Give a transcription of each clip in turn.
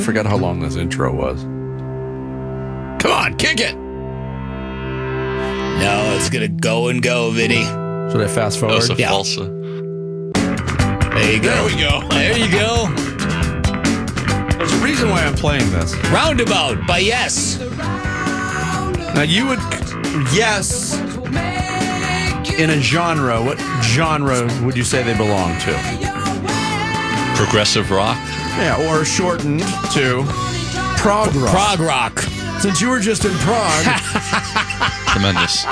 forgot how long this intro was. Come on, kick it. No, it's going to go and go, Vinny. Should I fast forward? That was a Yeah. falsa. There you go. There we go. There you go. There's a reason why I'm playing this. Roundabout by Yes. Now, you would... Yes. In a genre, what genre would you say they belong to? Progressive rock. Yeah, or shortened to prog rock. Prog rock. Since you were just in Prague, Tremendous.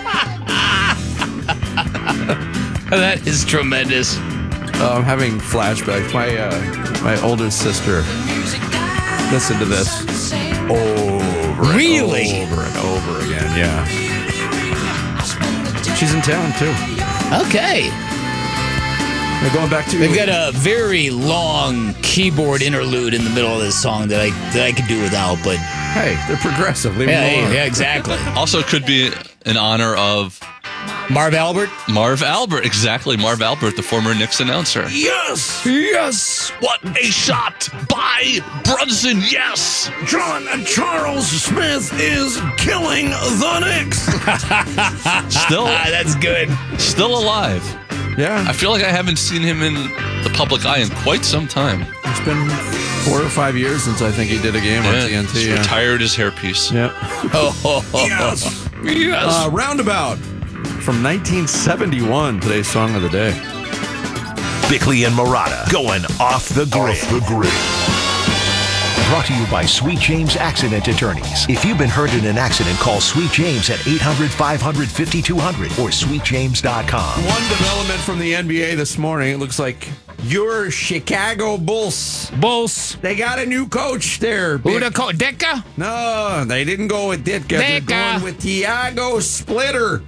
That is tremendous. I'm having flashbacks. My older sister listened to this over Really? and over and over again. Yeah, she's in town too. Okay. We're going back to. They've got a very long keyboard interlude in the middle of this song that I could do without, but Hey, they're progressive. Leave yeah, them alone. yeah, exactly. Also could be in honor of Marv Albert. Marv Albert. Exactly, Marv Albert, the former Knicks announcer. Yes, Yes. What a shot by Brunson. Yes. John and Charles Smith is killing the Knicks. Still, That's good. still alive. Yeah, I feel like I haven't seen him in the public eye in quite some time. it's been 4 or 5 years since I think he did a game on Yeah, TNT. he's Yeah. retired his hairpiece. Yep. Yes. Yes. Roundabout from 1971. Today's song of the day. Bickley and Murata going off the grid. Brought to you by Sweet James Accident Attorneys. If you've been hurt in an accident, call Sweet James at 800-500-5200 or sweetjames.com. One development from the NBA this morning. It looks like your Chicago Bulls. They got a new coach there. Who the coach? Deca? No, they didn't go with Ditka. They're Ditka. going with Tiago Splitter.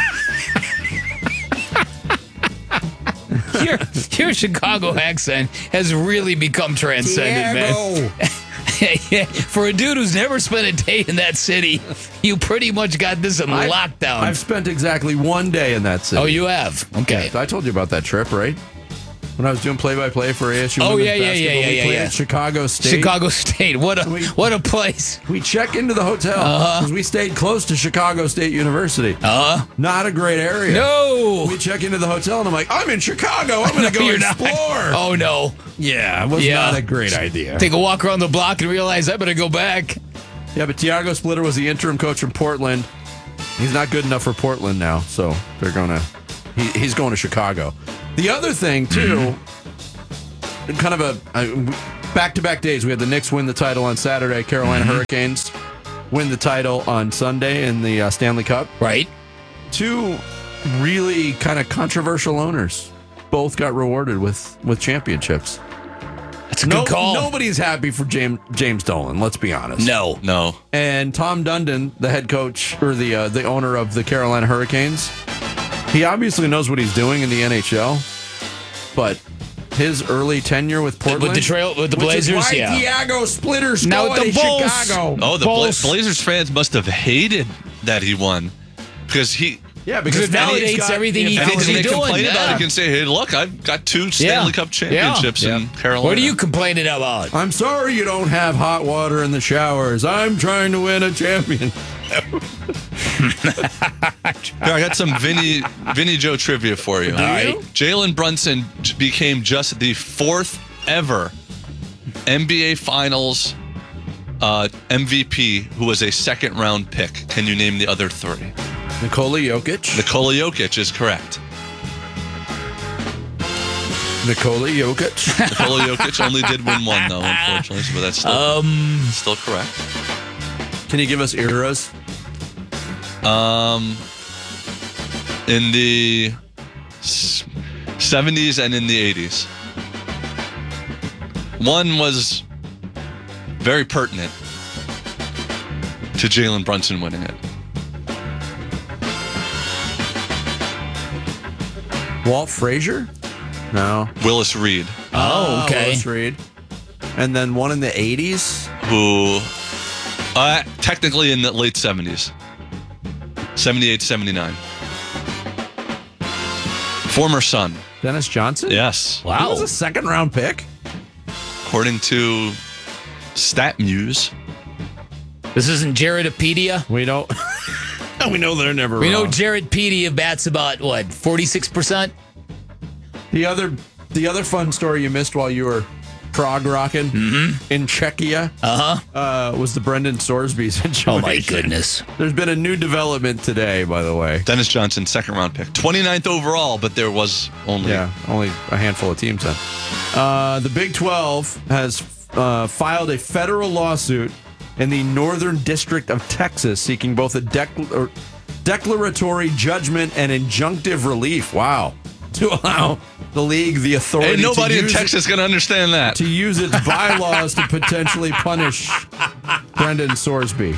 Your Chicago accent has really become transcendent, man. For a dude who's never spent a day in that city, you pretty much got this in lockdown. I've spent exactly 1 day in that city. Oh, you have? Okay. Yeah, I told you about that trip, right? When I was doing play-by-play for ASU Oh, women's yeah, basketball, we played at Chicago State. Chicago State. What a place. We check into the hotel because we stayed close to Chicago State University. Not a great area. No. We check into the hotel and I'm like, I'm in Chicago. I'm going to go You're not. explore. Oh, no. Yeah, it was not a great idea. Take a walk around the block and realize I better go back. Yeah, but Tiago Splitter was the interim coach from Portland. He's not good enough for Portland now, so they're going to. He's going to Chicago. The other thing too, kind of a back-to-back days. We had the Knicks win the title on Saturday. Carolina Hurricanes win the title on Sunday in the Stanley Cup. Right. Two really kind of controversial owners both got rewarded with championships. That's a good call. Nobody's happy for James Dolan. Let's be honest. No. And Tom Dundon, the head coach or the owner of the Carolina Hurricanes, he obviously knows what he's doing in the NHL, but his early tenure with Portland, with the Blazers, which is why Tiago Splitter's now going with the to Bulls. Chicago. Oh, the Blazers fans must have hated that he won because he. Yeah, because it validates everything he thinks They he's doing. complain about it. Yeah. He can say, "Hey, look, I've got 2 Stanley Cup championships in Carolina." What are you complaining about? I'm sorry you don't have hot water in the showers. I'm trying to win a champion. Here, I got some Vinny Joe trivia for you. All right. Jalen Brunson became just the 4th ever NBA Finals MVP who was a second-round pick. Can you name the other 3? Nikola Jokic. Nikola Jokic is correct. Nikola Jokic. Nikola Jokic only did win 1, though, unfortunately, but that's still correct. Can you give us eras? In the 70s and in the 80s. One was very pertinent to Jalen Brunson winning it. Walt Frazier? No. Willis Reed, Oh, okay. Willis Reed. And then one in the 80s? who technically in the late 70s. 78, 79. Former Sun. Dennis Johnson? Yes. He was a second-round pick? According to StatMuse. This isn't Jaredopedia. We don't. We know they're never We know wrong. Jaredpedia bats about, 46%? The other fun story you missed while you were prog rocking in Czechia was the Brendan Sorsby situation. Oh, my goodness. There's been a new development today, by the way. Dennis Johnson, second round pick. 29th overall, but there was only... Yeah, only a handful of teams then. The Big 12 has filed a federal lawsuit in the Northern District of Texas seeking both a declaratory judgment and injunctive relief. Wow. To allow the league the authority Ain't nobody in use Texas going to understand that. to use its bylaws to potentially punish Brendan Sorsby.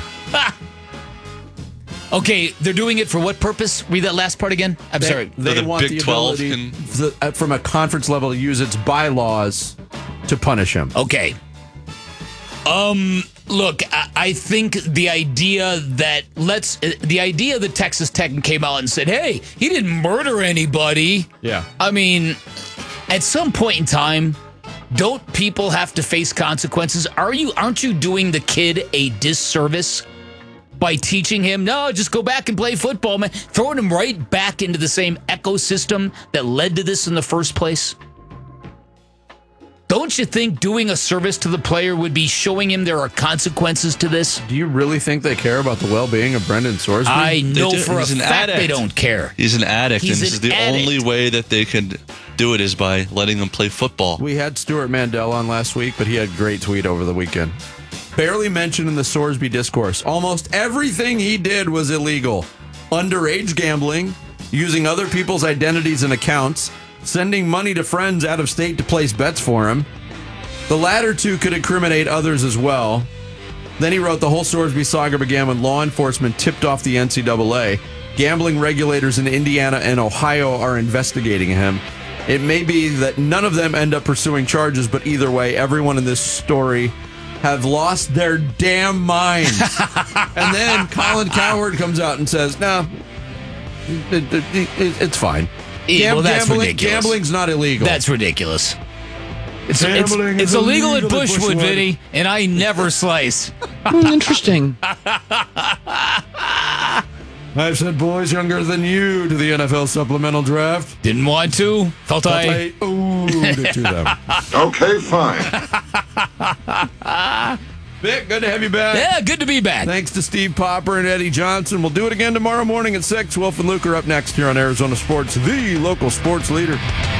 Okay, they're doing it for what purpose? Read that last part again. I'm sorry. They the want Big the 12 ability from a conference level to use its bylaws to punish him. Okay. Look, I think the idea that Texas Tech came out and said, "Hey, he didn't murder anybody." Yeah. I mean, at some point in time, don't people have to face consequences? Aren't you doing the kid a disservice by teaching him, no, just go back and play football, man? Throwing him right back into the same ecosystem that led to this in the first place? Don't you think doing a service to the player would be showing him there are consequences to this? Do you really think they care about the well-being of Brendan Sorsby? I know do. for a He's an fact they addict. don't care. He's an addict, He's and this an is the addict. only way that they could do it is by letting him play football. We had Stuart Mandel on last week, but he had a great tweet over the weekend. Barely mentioned in the Sorsby discourse. Almost everything he did was illegal. Underage gambling, using other people's identities and accounts, sending money to friends out of state to place bets for him. The latter two could incriminate others as well. Then he wrote, the whole Sorsby saga began when law enforcement tipped off the NCAA. Gambling regulators in Indiana and Ohio are investigating him. It may be that none of them end up pursuing charges, but either way, everyone in this story have lost their damn minds. And then Colin Cowherd comes out and says, no, it's fine. Well, that's ridiculous. Gambling's not illegal. That's ridiculous. It's Gambling is illegal at illegal at Bushwood, Bushwood. Vinny, and I never slice. Interesting. I've sent boys younger than you to the NFL supplemental draft. Didn't want to. Felt I owed it to them. Okay, fine. Vic, good to have you back. Yeah, good to be back. Thanks to Steve Popper and Eddie Johnson. We'll do it again tomorrow morning at 6. Wolf and Luke are up next here on Arizona Sports, the local sports leader.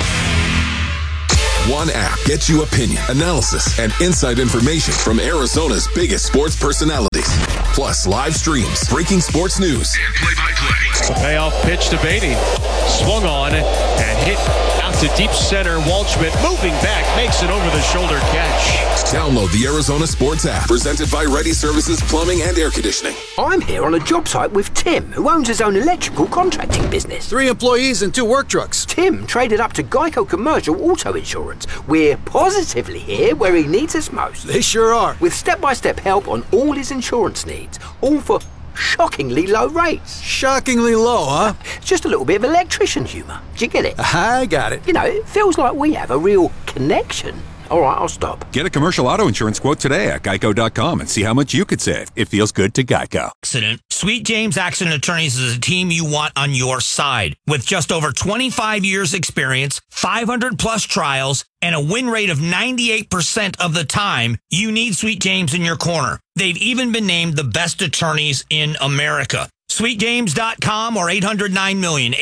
One app gets you opinion, analysis, and inside information from Arizona's biggest sports personalities. Plus live streams, breaking sports news, and play-by-play. Payoff pitch to Beatty. Swung on and hit out to deep center. Waldschmidt moving back, makes an over-the-shoulder catch. Download the Arizona Sports app, presented by Ready Services Plumbing and Air Conditioning. I'm here on a job site with Tim, who owns his own electrical contracting business. 3 employees and 2 work trucks. Tim traded up to Geico Commercial Auto Insurance. We're positively here where he needs us most. They sure are. With step-by-step help on all his insurance needs, all for shockingly low rates. Shockingly low, huh? It's just a little bit of electrician humour. Do you get it? I got it. You know, it feels like we have a real connection. All right, I'll stop. Get a commercial auto insurance quote today at geico.com and see how much you could save. It feels good to Geico. Accident. Sweet James Accident Attorneys is a team you want on your side. With just over 25 years experience, 500 plus trials, and a win rate of 98% of the time, you need Sweet James in your corner. They've even been named the best attorneys in America. SweetJames.com or 800-9-million,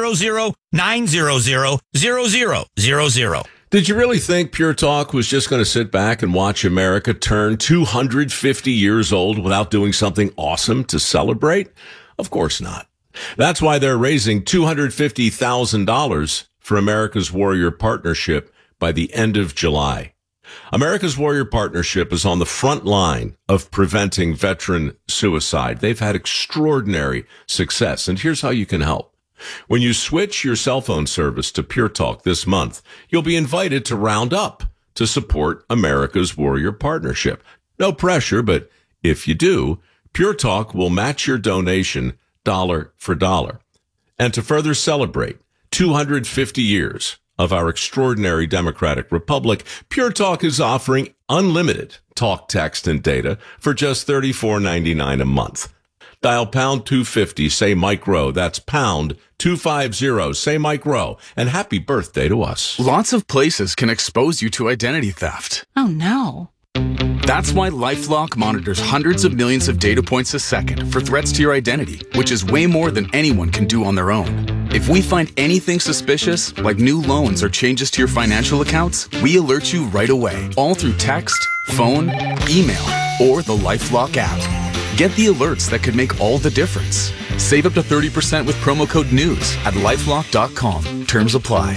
800-900-0000. Did you really think Pure Talk was just going to sit back and watch America turn 250 years old without doing something awesome to celebrate? Of course not. That's why they're raising $250,000 for America's Warrior Partnership by the end of July. America's Warrior Partnership is on the front line of preventing veteran suicide. They've had extraordinary success, and here's how you can help. When you switch your cell phone service to Pure Talk this month, you'll be invited to round up to support America's Warrior Partnership. No pressure, but if you do, Pure Talk will match your donation dollar for dollar. And to further celebrate 250 years of our extraordinary democratic republic, Pure Talk is offering unlimited talk, text, and data for just $34.99 a month. Dial pound 250, say Mike Rowe. That's pound 250, say Mike Rowe. And happy birthday to us. Lots of places can expose you to identity theft. Oh, no. That's why LifeLock monitors hundreds of millions of data points a second for threats to your identity, which is way more than anyone can do on their own. If we find anything suspicious, like new loans or changes to your financial accounts, we alert you right away, all through text, phone, email, or the LifeLock app. Get the alerts that could make all the difference. Save up to 30% with promo code NEWS at LifeLock.com. Terms apply.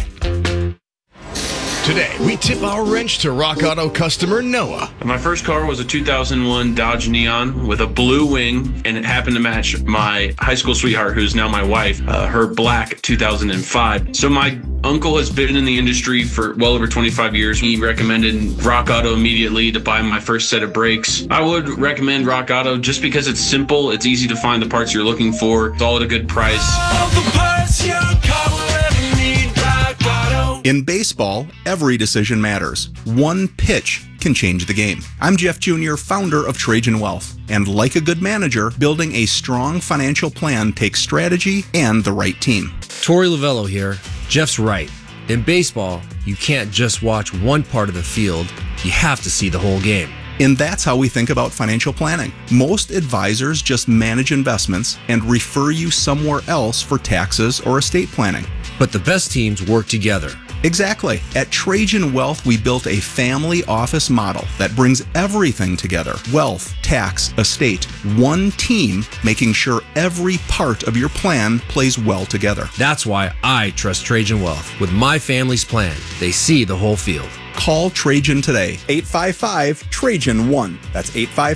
Today, we tip our wrench to Rock Auto customer Noah. My first car was a 2001 Dodge Neon with a blue wing, and it happened to match my high school sweetheart, who's now my wife, her black 2005. So my uncle has been in the industry for well over 25 years. He recommended Rock Auto immediately to buy my first set of brakes. I would recommend Rock Auto just because it's simple, it's easy to find the parts you're looking for, it's all at a good price. All the parts your car will ever need, Rock Auto. In baseball, every decision matters. One pitch can change the game. I'm Jeff Jr., founder of Trajan Wealth. And like a good manager, building a strong financial plan takes strategy and the right team. Torey Lavello here. Jeff's right. In baseball, you can't just watch one part of the field. You have to see the whole game. And that's how we think about financial planning. Most advisors just manage investments and refer you somewhere else for taxes or estate planning. But the best teams work together. Exactly. At Trajan Wealth, we built a family office model that brings everything together. Wealth, tax, estate, one team, making sure every part of your plan plays well together. That's why I trust Trajan Wealth. With my family's plan, they see the whole field. Call Trajan today. 855-TRAJAN-1. That's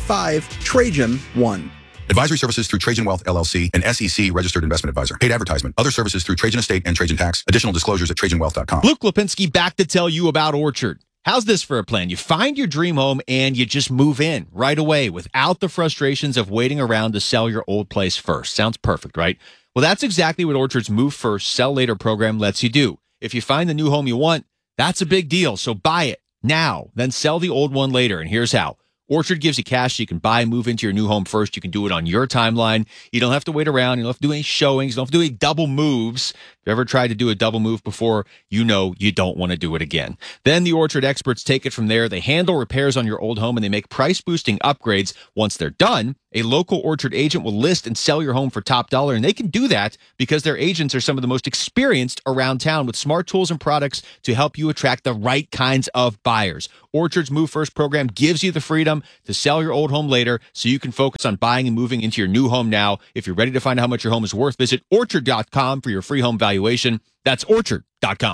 855-TRAJAN-1. Advisory services through Trajan Wealth, LLC, an SEC registered investment advisor. Paid advertisement. Other services through Trajan Estate and Trajan Tax. Additional disclosures at TrajanWealth.com. Luke Lipinski back to tell you about Orchard. How's this for a plan? You find your dream home and you just move in right away without the frustrations of waiting around to sell your old place first. Sounds perfect, right? Well, that's exactly what Orchard's Move First, Sell Later program lets you do. If you find the new home you want, that's a big deal. So buy it now, then sell the old one later. And here's how. Orchard gives you cash so you can buy and move into your new home first. You can do it on your timeline. You don't have to wait around. You don't have to do any showings. You don't have to do any double moves. If you ever tried to do a double move before, you know you don't want to do it again. Then the Orchard experts take it from there. They handle repairs on your old home and they make price-boosting upgrades. Once they're done, a local Orchard agent will list and sell your home for top dollar. And they can do that because their agents are some of the most experienced around town with smart tools and products to help you attract the right kinds of buyers. Orchard's Move First program gives you the freedom to sell your old home later so you can focus on buying and moving into your new home now. If you're ready to find out how much your home is worth, visit Orchard.com for your free home valuation. That's Orchard.com.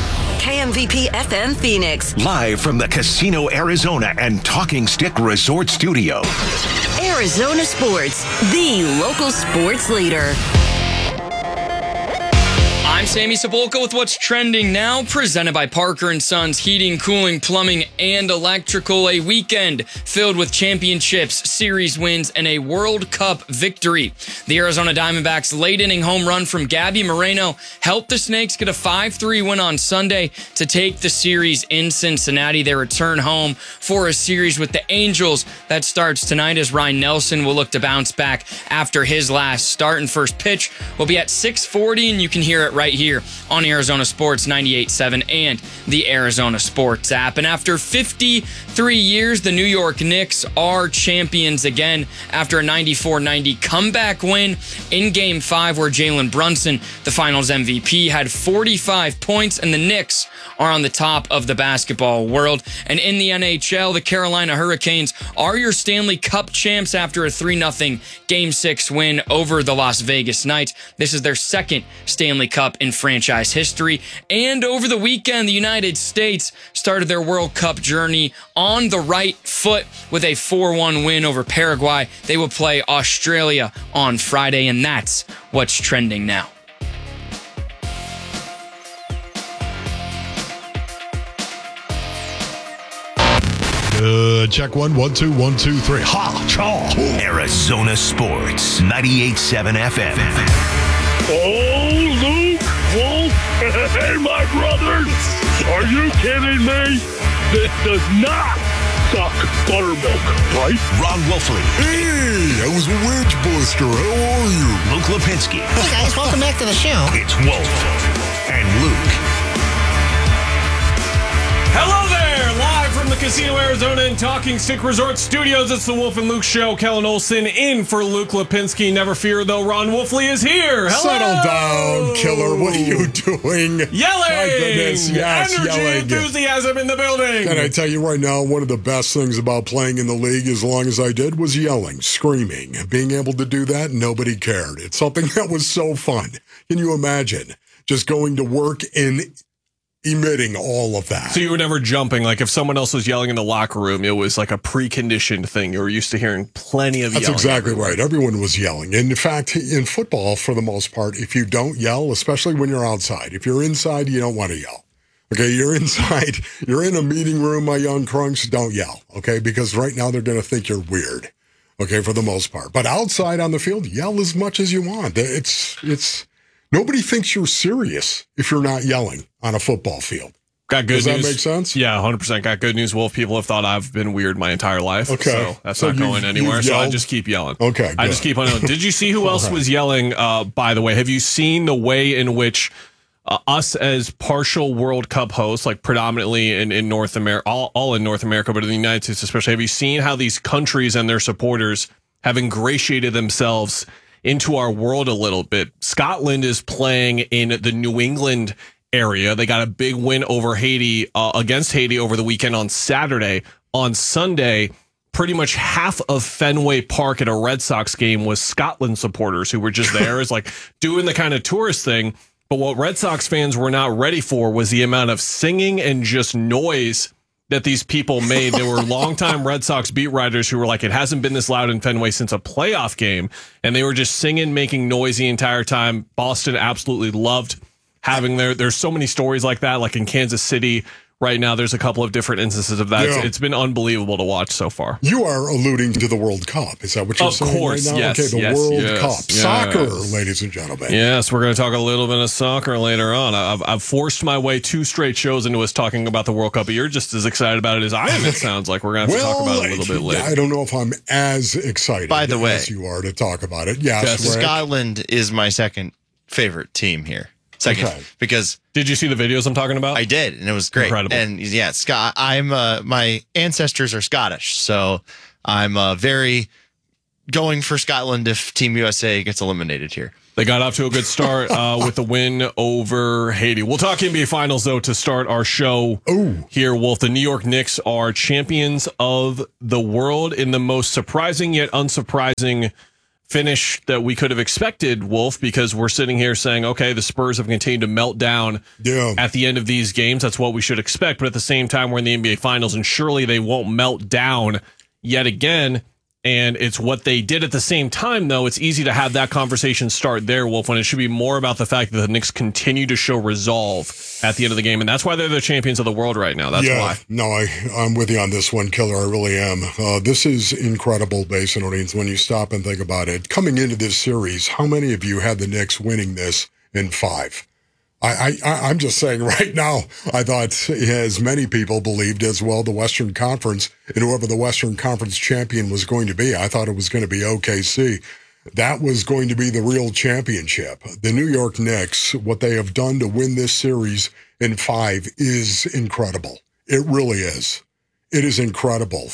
KMVP FM Phoenix. Live from the Casino Arizona and Talking Stick Resort Studio. Arizona Sports, the local sports leader. I'm Sammy Sepulka with what's trending now, presented by Parker & Sons Heating, Cooling, Plumbing, and Electrical. A weekend filled with championships, series wins, and a World Cup victory. The Arizona Diamondbacks' late-inning home run from Gabby Moreno helped the Snakes get a 5-3 win on Sunday to take the series in Cincinnati. They return home for a series with the Angels that starts tonight as Ryan Nelson will look to bounce back after his last start. And first pitch will be at 6:40, and you can hear it right here on Arizona Sports 98.7 and the Arizona Sports app. And after 53 years, the New York Knicks are champions again after a 94-90 comeback win in Game 5 where Jalen Brunson, the Finals MVP, had 45 points, and the Knicks are on the top of the basketball world. And in the NHL, the Carolina Hurricanes are your Stanley Cup champs after a 3-0 Game 6 win over the Las Vegas Knights. This is their second Stanley Cup in franchise history. And over the weekend, the United States started their World Cup journey on the right foot with a 4-1 win over Paraguay. They will play Australia on Friday, and that's what's trending now. Check 1, 1, 2, 1, 2, 3. Ha! Chaw! Arizona Sports 98.7 FM. Oh, Luke, Wolf, hey, my brothers, are you kidding me? This does not suck buttermilk, right? Ron Wolfley. Hey, I was a wedge buster. How are you? Luke Lipinski. Hey guys, welcome back to the show. It's Wolf and Luke. Hello there, live from the Casino Arizona and Talking Stick Resort Studios. It's the Wolf and Luke Show. Kellen Olson in for Luke Lipinski. Never fear, though, Ron Wolfley is here. Hello. Settle down, killer. What are you doing? Yelling. My goodness, yes, Energy, yelling. enthusiasm in the building. Can I tell you right now, one of the best things about playing in the league as long as I did was yelling, screaming. Being able to do that, nobody cared. It's something that was so fun. Can you imagine just going to work and emitting all of that? So you were never jumping, like if someone else was yelling in the locker room, it was like a preconditioned thing. You were used to hearing plenty of That's yelling. exactly right. Everyone was yelling. And in fact, in football, for the most part, if you don't yell, especially when you're outside, if you're inside, you don't want to yell. Okay, you're inside, you're in a meeting room, my young crunks, don't yell, okay? Because right now they're going to think you're weird, okay, for the most part. But outside on the field, yell as much as you want. It's nobody thinks you're serious if you're not yelling on a football field. Got good news. news. Does that make sense? Yeah, 100%. Got good news, Wolf. People have thought I've been weird my entire life. Okay. So that's not going anywhere. So I just keep yelling. Okay, I just keep on yelling. Did you see who else was yelling, by the way? Have you seen the way in which us as partial World Cup hosts, like predominantly in North America, all in North America, but in the United States especially, have you seen how these countries and their supporters have ingratiated themselves into our world a little bit? Scotland is playing in the New England area. They got a big win over Haiti, against Haiti over the weekend on Saturday. On Sunday, pretty much half of Fenway Park at a Red Sox game was Scotland supporters who were just there as like doing the kind of tourist thing. But what Red Sox fans were not ready for was the amount of singing and just noise that these people made. There were longtime Red Sox beat writers who were like, it hasn't been this loud in Fenway since a playoff game. And they were just singing, making noise the entire time. Boston absolutely loved having there's so many stories like that, like in Kansas City right now. There's a couple of different instances of that. Yeah. It's been unbelievable to watch so far. You are alluding to the World Cup. Is that what you're saying course, right now? yes, Okay, the yes, World yes, Cup. yes. Soccer, ladies and gentlemen. Yes, we're going to talk a little bit of soccer later on. I've forced my way 2 straight shows into us talking about the World Cup, but you're just as excited about it as I am, it sounds like. We're going to have to talk about it a little bit later. I don't know if I'm as excited By the way, as you are to talk about it. Yes, Rick? Scotland is my second favorite team here. Because did you see the videos I'm talking about? I did, and it was great. Incredible. And yeah, I'm my ancestors are Scottish, so I'm very going for Scotland if Team USA gets eliminated here. They got off to a good start with the win over Haiti. We'll talk NBA Finals, though, to start our show here, Wolf. The New York Knicks are champions of the world in the most surprising yet unsurprising finish that we could have expected, Wolf, because we're sitting here saying, okay, the Spurs have continued to melt down at the end of these games. That's what we should expect. But at the same time, we're in the NBA Finals, and surely they won't melt down yet again. And it's what they did at the same time, though. It's easy to have that conversation start there, Wolf, when it should be more about the fact that the Knicks continue to show resolve at the end of the game. And that's why they're the champions of the world right now. That's why. No, I'm with you on this one, Killer. I really am. This is incredible, Basin Orleans, when you stop and think about it. Coming into this series, how many of you had the Knicks winning this in 5? I'm just saying right now, I thought as many people believed as well the Western Conference and whoever the Western Conference champion was going to be. I thought it was going to be OKC. That was going to be the real championship. The New York Knicks, what they have done to win this series in 5 is incredible. It really is. It is incredible.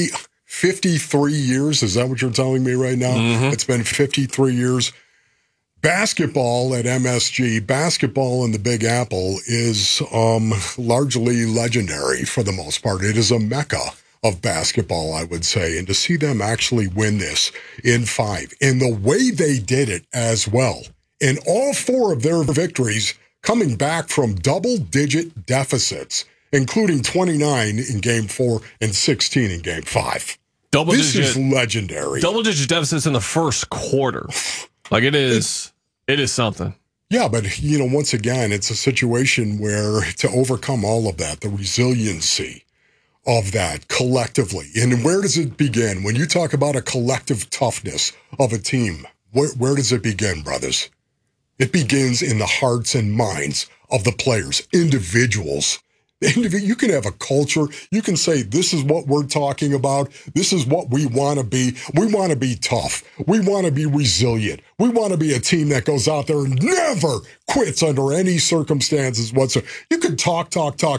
53 years. Is that what you're telling me right now? Mm-hmm. It's been 53 years. Basketball at MSG, basketball in the Big Apple is largely legendary for the most part. It is a mecca of basketball, I would say. And to see them actually win this in 5, and the way they did it as well, in all 4 of their victories coming back from double-digit deficits, including 29 in Game 4 and 16 in Game 5. This is legendary. Double-digit deficits in the first quarter. Like it is something. Yeah, but, once again, it's a situation where to overcome all of that, the resiliency of that collectively. And where does it begin? When you talk about a collective toughness of a team, where does it begin, brothers? It begins in the hearts and minds of the players, individuals. You can have a culture. You can say, this is what we're talking about. This is what we want to be. We want to be tough. We want to be resilient. We want to be a team that goes out there and never quits under any circumstances whatsoever. You can talk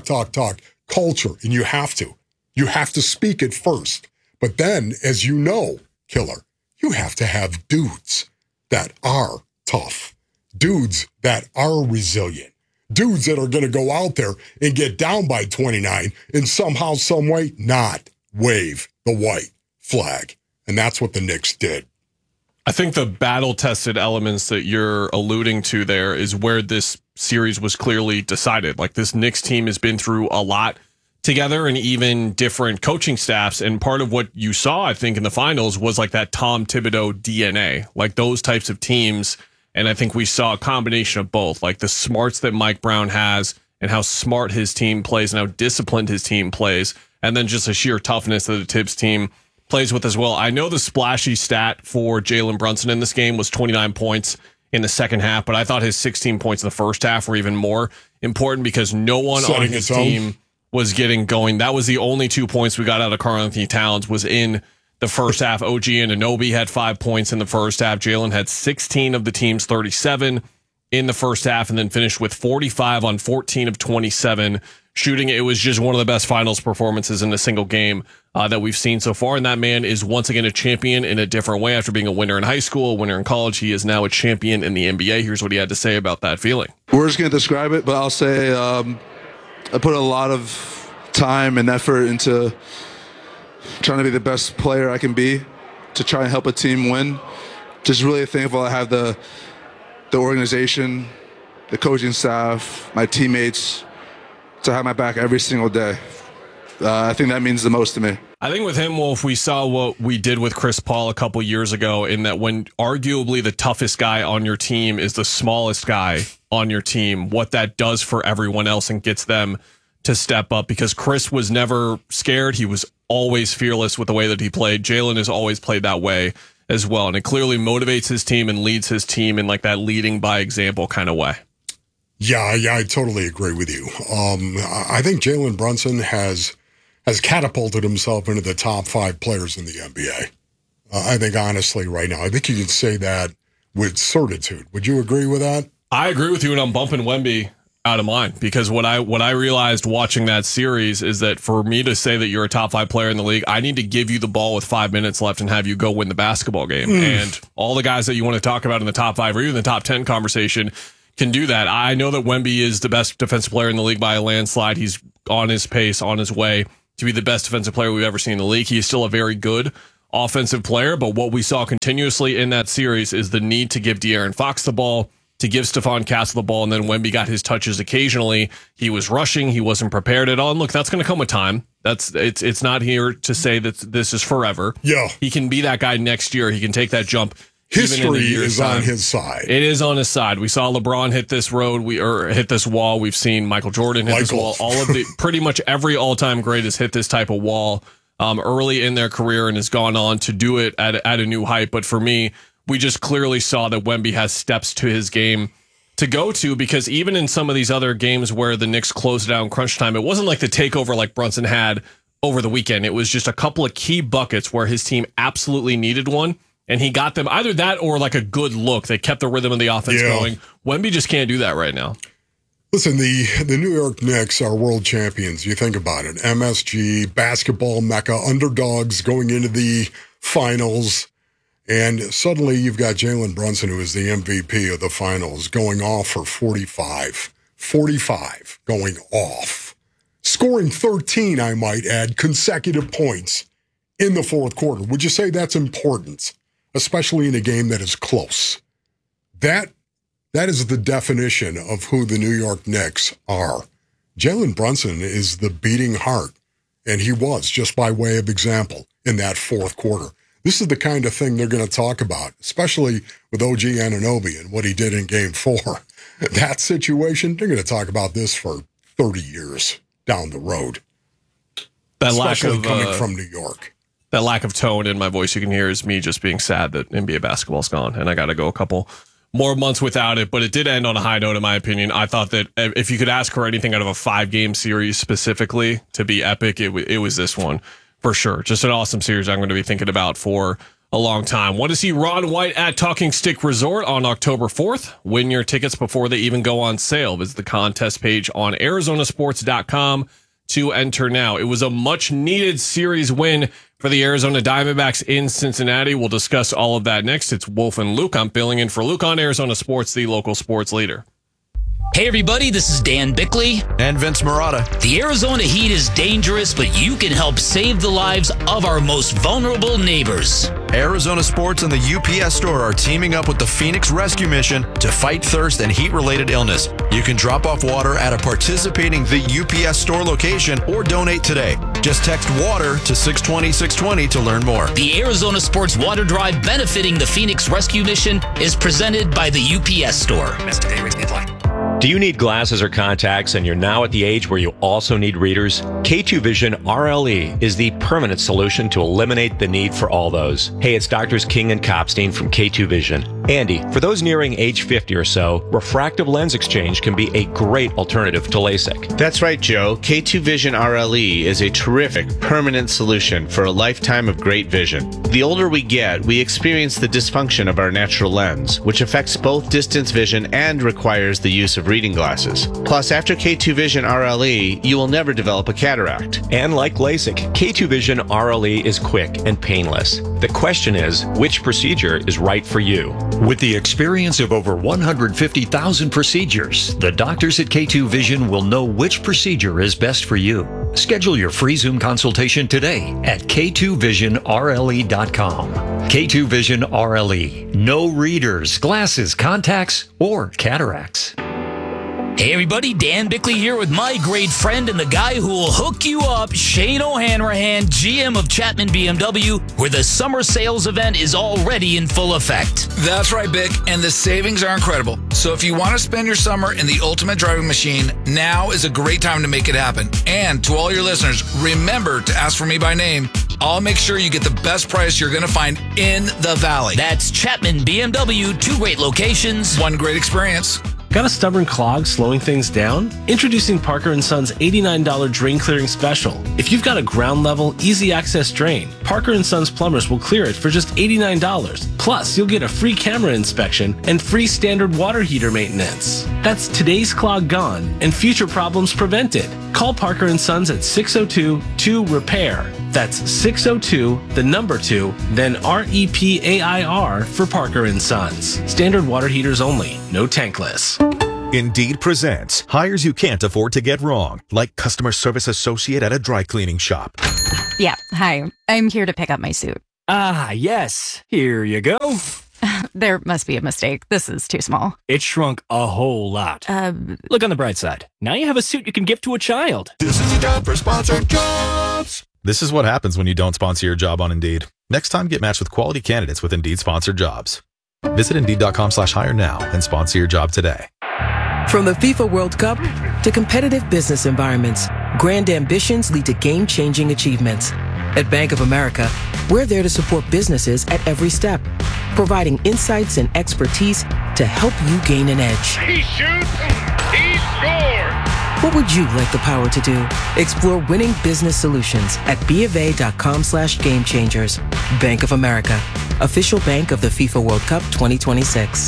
culture, and you have to. You have to speak it first. But then, as you know, Killer, you have to have dudes that are tough, dudes that are resilient. Dudes that are going to go out there and get down by 29 and somehow, some way, not wave the white flag. And that's what the Knicks did. I think the battle-tested elements that you're alluding to there is where this series was clearly decided. Like, this Knicks team has been through a lot together and even different coaching staffs. And part of what you saw, I think, in the finals was like that Tom Thibodeau DNA, like those types of teams. And I think we saw a combination of both, like the smarts that Mike Brown has and how smart his team plays and how disciplined his team plays. And then just a sheer toughness that the Tibbs team plays with as well. I know the splashy stat for Jalen Brunson in this game was 29 points in the second half, but I thought his 16 points in the first half were even more important because no one on his team was getting going. That was the only 2 points we got out of Karl-Anthony Towns was in the first half. OG Anunoby had 5 points in the first half. Jalen had 16 of the team's 37 in the first half and then finished with 45 on 14 of 27 shooting. It was just one of the best finals performances in a single game that we've seen so far. And that man is once again a champion in a different way. After being a winner in high school, a winner in college, he is now a champion in the NBA. Here's what he had to say about that feeling. We're just going to describe it, but I'll say I put a lot of time and effort into trying to be the best player I can be to try and help a team win. Just really thankful I have the organization, the coaching staff, my teammates to have my back every single day. I think that means the most to me. I think with him, Wolf, we saw what we did with Chris Paul a couple years ago in that when arguably the toughest guy on your team is the smallest guy on your team, what that does for everyone else and gets them to step up, because Chris was never scared. He was always fearless with the way that he played. Jalen has always played that way as well. And it clearly motivates his team and leads his team in like that leading by example kind of way. Yeah, I totally agree with you. I think Jalen Brunson has catapulted himself into the top 5 players in the NBA. I think honestly right now, I think you can say that with certitude. Would you agree with that? I agree with you, and I'm bumping Wemby out of mine, because what I realized watching that series is that for me to say that you're a top 5 player in the league, I need to give you the ball with 5 minutes left and have you go win the basketball game. And all the guys that you want to talk about in the top 5 or even the top 10 conversation can do that. I know that Wemby is the best defensive player in the league by a landslide. He's on his pace, on his way to be the best defensive player we've ever seen in the league. He is still a very good offensive player, but what we saw continuously in that series is the need to give De'Aaron Fox the ball, to give Stephon Castle the ball, and then Wemby got his touches occasionally. He was rushing. He wasn't prepared at all. And look, that's going to come with time. It's not here to say that this is forever. Yeah. He can be that guy next year. He can take that jump. History is on his side. It is on his side. We saw LeBron hit this hit this wall. We've seen Michael Jordan hit this wall. All of the pretty much every all-time great has hit this type of wall early in their career and has gone on to do it at a new height. But for me, we just clearly saw that Wemby has steps to his game to go to, because even in some of these other games where the Knicks closed it out in crunch time, it wasn't like the takeover like Brunson had over the weekend. It was just a couple of key buckets where his team absolutely needed one, and he got them either that or like a good look. They kept the rhythm of the offense going. Wemby just can't do that right now. Listen, the New York Knicks are world champions. You think about it. MSG, basketball mecca, underdogs going into the finals. And suddenly you've got Jalen Brunson, who is the MVP of the finals, going off for 45. 45 going off. Scoring 13, I might add, consecutive points in the fourth quarter. Would you say that's important, especially in a game that is close? That is the definition of who the New York Knicks are. Jalen Brunson is the beating heart, and he was, just by way of example, in that fourth quarter. This is the kind of thing they're going to talk about, especially with OG Anunoby and what he did in Game 4. That situation, they're going to talk about this for 30 years down the road. That especially lack of coming from New York. That lack of tone in my voice you can hear is me just being sad that NBA basketball's gone, and I got to go a couple more months without it, but it did end on a high note, in my opinion. I thought that if you could ask for anything out of a 5-game series specifically to be epic, it was this one for sure. Just an awesome series I'm going to be thinking about for a long time. Want to see Ron White at Talking Stick Resort on October 4th? Win your tickets before they even go on sale. Visit the contest page on arizonasports.com to enter now. It was a much needed series win for the Arizona Diamondbacks in Cincinnati. We'll discuss all of that next. It's Wolf and Luke. I'm filling in for Luke on Arizona Sports, the local sports leader. Hey everybody, this is Dan Bickley. And Vince Marotta. The Arizona heat is dangerous, but you can help save the lives of our most vulnerable neighbors. Arizona Sports and the UPS Store are teaming up with the Phoenix Rescue Mission to fight thirst and heat-related illness. You can drop off water at a participating The UPS Store location or donate today. Just text WATER to 620-620 to learn more. The Arizona Sports Water Drive benefiting the Phoenix Rescue Mission is presented by the UPS Store. Do you need glasses or contacts and you're now at the age where you also need readers? K2 Vision RLE is the permanent solution to eliminate the need for all those. Hey, it's Doctors King and Kopstein from K2 Vision. Andy, for those nearing age 50 or so, refractive lens exchange can be a great alternative to LASIK. That's right, Joe. K2 Vision RLE is a terrific permanent solution for a lifetime of great vision. The older we get, we experience the dysfunction of our natural lens, which affects both distance vision and requires the use of reading glasses. Plus, after K2 Vision RLE, you will never develop a cataract. And like LASIK, K2 Vision RLE is quick and painless. The question is, which procedure is right for you? With the experience of over 150,000 procedures, the doctors at K2 Vision will know which procedure is best for you. Schedule your free Zoom consultation today at K2VisionRLE.com. K2 Vision RLE. No readers, glasses, contacts, or cataracts. Hey everybody, Dan Bickley here with my great friend and the guy who will hook you up, Shane O'Hanrahan, GM of Chapman BMW, where the summer sales event is already in full effect. That's right, Bick, and the savings are incredible. So if you want to spend your summer in the ultimate driving machine, now is a great time to make it happen. And to all your listeners, remember to ask for me by name. I'll make sure you get the best price you're going to find in the Valley. That's Chapman BMW, 2 great locations, 1 great experience. Got a stubborn clog slowing things down? Introducing Parker & Son's $89 drain clearing special. If you've got a ground level, easy access drain, Parker & Son's plumbers will clear it for just $89. Plus, you'll get a free camera inspection and free standard water heater maintenance. That's today's clog gone and future problems prevented. Call Parker & Sons at 602-2-REPAIR. That's 602, the number 2, then REPAIR for Parker & Sons. Standard water heaters only, no tankless. Indeed presents hires you can't afford to get wrong, like customer service associate at a dry cleaning shop. Yeah, hi. I'm here to pick up my suit. Ah, yes. Here you go. There must be a mistake. This is too small. It shrunk a whole lot. Look on the bright side. Now you have a suit you can give to a child. This is the job for sponsored jobs. This is what happens when you don't sponsor your job on Indeed. Next time, get matched with quality candidates with Indeed sponsored jobs. Visit Indeed.com/hire now and sponsor your job today. From the FIFA World Cup to competitive business environments, grand ambitions lead to game-changing achievements. At Bank of America, we're there to support businesses at every step, providing insights and expertise to help you gain an edge. He shoots, he scores! What would you like the power to do? Explore winning business solutions at BofA.com/gamechangers. Bank of America, official bank of the FIFA World Cup 2026.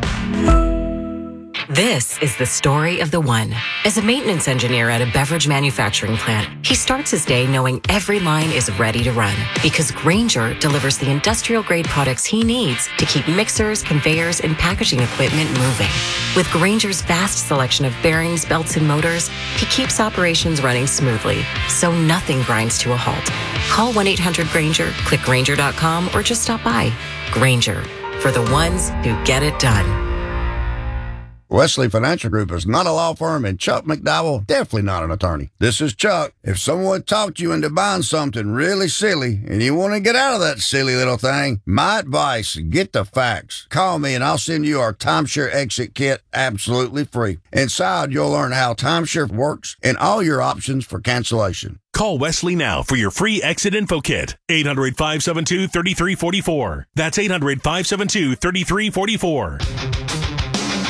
This is the story of the one. As a maintenance engineer at a beverage manufacturing plant, he starts his day knowing every line is ready to run because Grainger delivers the industrial-grade products he needs to keep mixers, conveyors, and packaging equipment moving. With Grainger's vast selection of bearings, belts, and motors, he keeps operations running smoothly, so nothing grinds to a halt. Call 1-800-GRAINGER, click Grainger.com, or just stop by. Grainger, for the ones who get it done. Wesley Financial Group is not a law firm, and Chuck McDowell definitely not an attorney. This is Chuck. If someone talked you into buying something really silly and you want to get out of that silly little thing, my advice, get the facts. Call me and I'll send you our timeshare exit kit absolutely free. Inside, you'll learn how timeshare works and all your options for cancellation. Call Wesley now for your free exit info kit. 800-572-3344. That's 800-572-3344.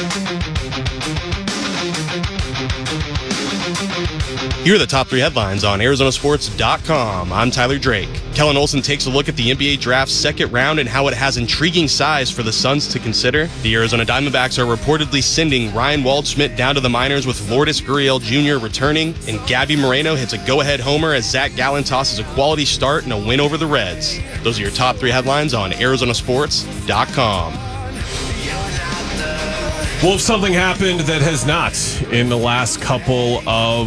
Here are the top 3 headlines on ArizonaSports.com. I'm Tyler Drake. Kellen Olson takes a look at the NBA draft's second round and how it has intriguing size for the Suns to consider. The Arizona Diamondbacks are reportedly sending Ryan Waldschmidt down to the minors with Lourdes Gurriel Jr. returning, and Gabby Moreno hits a go-ahead homer as Zach Gallen tosses a quality start and a win over the Reds. Those are your top 3 headlines on ArizonaSports.com. Well, something happened that has not in the last couple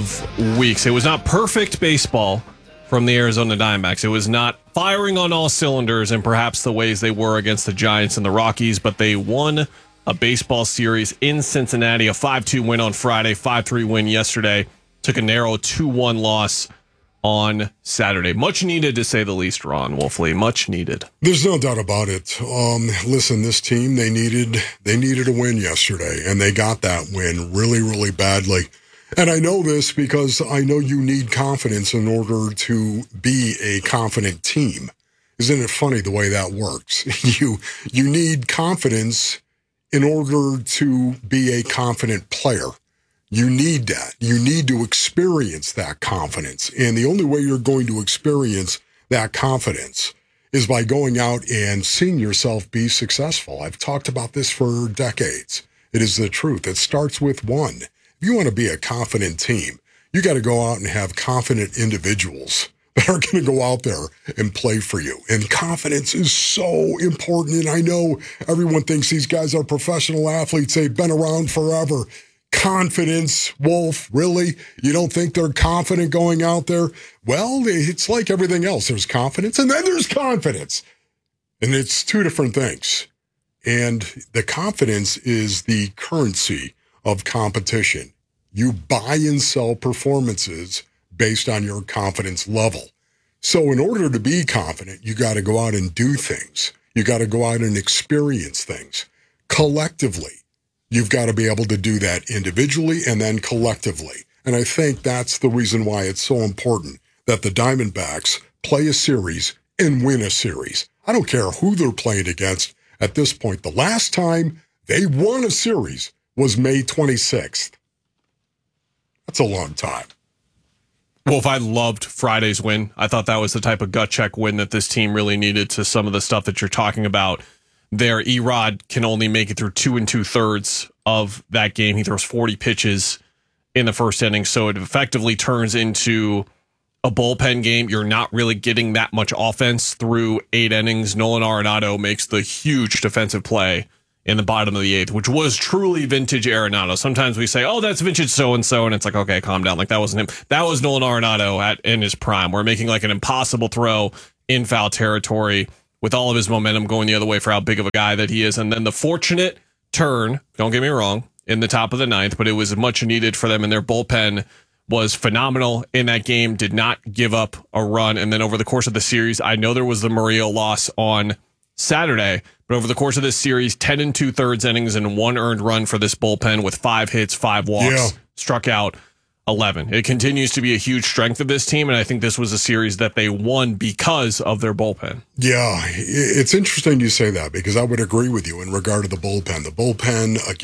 of weeks. It was not perfect baseball from the Arizona Diamondbacks. It was not firing on all cylinders in perhaps the ways they were against the Giants and the Rockies, but they won a baseball series in Cincinnati, a 5-2 win on Friday, 5-3 win yesterday, took a narrow 2-1 loss on Saturday. Much needed, to say the least, Ron Wolfley. Much needed. There's no doubt about it. Listen, this team, they needed a win yesterday, and they got that win really, really badly. And I know this because I know you need confidence in order to be a confident team. Isn't it funny the way that works? You need confidence in order to be a confident player. You need that. You need to experience that confidence. And the only way you're going to experience that confidence is by going out and seeing yourself be successful. I've talked about this for decades. It is the truth. It starts with one. If you want to be a confident team, you got to go out and have confident individuals that are going to go out there and play for you. And confidence is so important. And I know everyone thinks these guys are professional athletes. They've been around forever. Confidence, Wolf, really? You don't think they're confident going out there? Well, it's like everything else. There's confidence and then there's confidence. And it's 2 different things. And the confidence is the currency of competition. You buy and sell performances based on your confidence level. So in order to be confident, you got to go out and do things. You got to go out and experience things collectively. You've got to be able to do that individually and then collectively. And I think that's the reason why it's so important that the Diamondbacks play a series and win a series. I don't care who they're playing against at this point. The last time they won a series was May 26th. That's a long time. Wolf, I loved Friday's win. I thought that was the type of gut check win that this team really needed to some of the stuff that you're talking about. There, Erod can only make it through 2 2/3 of that game. He throws 40 pitches in the first inning, so it effectively turns into a bullpen game. You're not really getting that much offense through 8 innings. Nolan Arenado makes the huge defensive play in the bottom of the 8th, which was truly vintage Arenado. Sometimes we say, oh, that's vintage so-and-so, and it's like, okay, calm down. Like, that wasn't him. That was Nolan Arenado in his prime. We're making like an impossible throw in foul territory with all of his momentum going the other way for how big of a guy that he is. And then the fortunate turn, don't get me wrong, in the top of the 9th, but it was much needed for them, and their bullpen was phenomenal in that game, did not give up a run. And then over the course of the series, I know there was the Murillo loss on Saturday, but over the course of this series, 10 2/3 innings and 1 earned run for this bullpen with 5 hits, 5 walks, struck out 11. It continues to be a huge strength of this team, and I think this was a series that they won because of their bullpen. Yeah, it's interesting you say that because I would agree with you in regard to the bullpen. The bullpen, again,